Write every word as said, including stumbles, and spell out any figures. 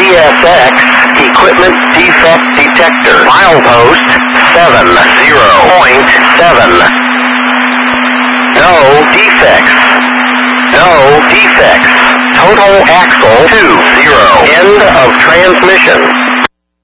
S X, equipment defect detector. Milepost seven zero point seven. No defects. No defects. Total axle two zero. End of transmission.